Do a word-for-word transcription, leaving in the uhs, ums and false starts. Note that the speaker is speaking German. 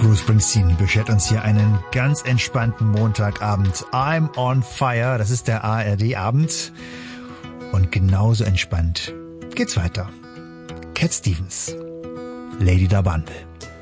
Bruce Springsteen beschert uns hier einen ganz entspannten Montagabend. I'm on fire, das ist der A R D-Abend. Und genauso entspannt geht's weiter. Cat Stevens, Lady Da Bundle.